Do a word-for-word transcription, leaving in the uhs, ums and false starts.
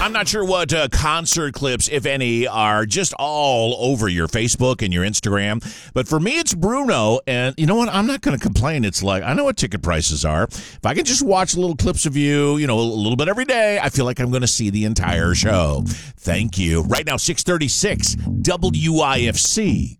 I'm not sure what uh, concert clips, if any, are just all over your Facebook and your Instagram. But for me, it's Bruno. And you know what? I'm not going to complain. It's like, I know what ticket prices are. If I can just watch little clips of you, you know, a little bit every day, I feel like I'm going to see the entire show. Thank you. Right now, six thirty-six W I F C.